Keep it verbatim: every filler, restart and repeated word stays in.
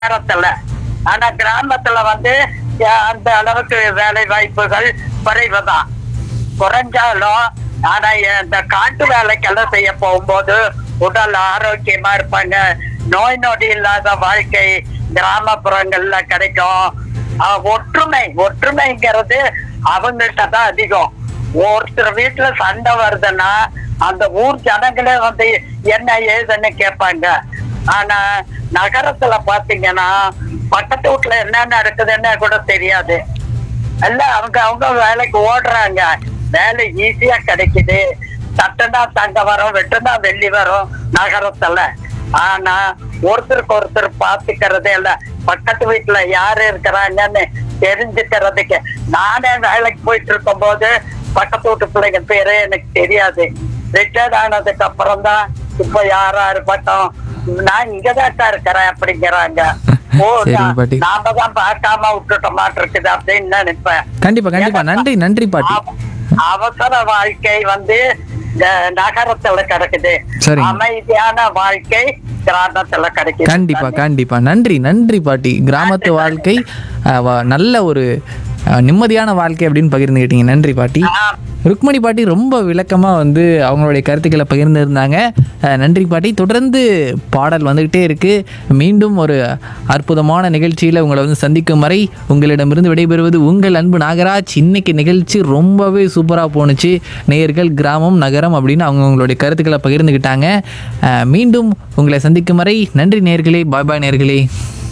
நேரத்துல. ஆனா கிராமத்துல வந்து அஹ், அந்த அளவுக்கு வேலை வாய்ப்புகள் குறைவுதான். குறைஞ்சாலும் ஆனா இந்த காட்டு வேலைக்கெல்லாம் செய்ய போகும்போது உடல் ஆரோக்கியமா இருப்பாங்க. நோய் நொடி இல்லாத வாழ்க்கை கிராமப்புறங்கள்ல கிடைக்கும். அஹ், ஒற்றுமை ஒற்றுமைங்கிறது அவங்கள்ட்ட தான் அதிகம். ஒருத்தர் வீட்டுல சண்டை வருதுன்னா அந்த ஊர் ஜனங்களே வந்து என்ன ஏதுன்னு கேட்பாங்க. ஆனா நகரத்துல பாத்தீங்கன்னா பக்கத்து வீட்டுல என்ன நடக்குதுன்னு கூட தெரியாது. இல்ல அவங்க அவங்க வேலைக்கு ஓடுறாங்க, வேலை ஈஸியா கிடைக்குது. சட்டனா தங்க வரும், வெட்டுனா வெள்ளி வரும் நகரத்துல. ஆனா ஒருத்தருக்கு ஒருத்தர் பாத்துக்கிறதே இல்ல. பக்கத்து வீட்டுல யாரு இருக்கிறாங்கன்னு தெரிஞ்சுக்கிறதுக்கு நானே வேலைக்கு போயிட்டு இருக்கும் போது பக்கத்து வீட்டு பிள்ளைங்க பேரு எனக்கு தெரியாது. ரிட்டையர்ட் ஆனதுக்கு அப்புறம் தான் இப்ப யாரா இருக்கட்டும் நான் இங்கதான் இருக்கிறேன் அப்படிங்கிறாங்க. ஓ சரிங்க பாட்டி. நாம தான் பார்க்காம விட்டுட்ட மாட்டு இருக்குது அப்படின்னு நினைப்பேன். கண்டிப்பா கண்டிப்பா நன்றி நன்றி பாட்டி. அவ- அவசர வாழ்க்கை வந்து இந்த நகரத்துல கிடைக்குது, சரிங்க. அமைதியான வாழ்க்கை கிராமத்துல கிடைக்குது. கண்டிப்பா கண்டிப்பா நன்றி நன்றி பாட்டி. கிராமத்து வாழ்க்கை அஹ், வ- நல்ல ஒரு அஹ், நிம்மதியான வாழ்க்கை அப்படின்னு பகிர்ந்துக்கிட்டீங்க. நன்றி பாட்டி. ஆஹ் ருக்மணி பாட்டி ரொம்ப விளக்கமாக வந்து அவங்களுடைய கருத்துக்களை பகிர்ந்துருந்தாங்க. அஹ், நன்றி பாட்டி. தொடர்ந்து பாடல் வந்துக்கிட்டே இருக்குது. மீண்டும் ஒரு அற்புதமான நிகழ்ச்சியில் உங்களை வந்து சந்திக்கும் வரை உங்களிடமிருந்து விடைபெறுவது உங்கள் அன்பு நாகராஜ். இன்னைக்கு நிகழ்ச்சி ரொம்பவே சூப்பராக போணுச்சு. நேயர்கள் கிராமம் நகரம் அப்படின்னு அவங்கவுங்களுடைய கருத்துக்களை பகிர்ந்துக்கிட்டாங்க. அஹ், மீண்டும் உங்களை சந்திக்கும் வரை நன்றி நேயர்களே. பாய் பாய் நேயர்களே.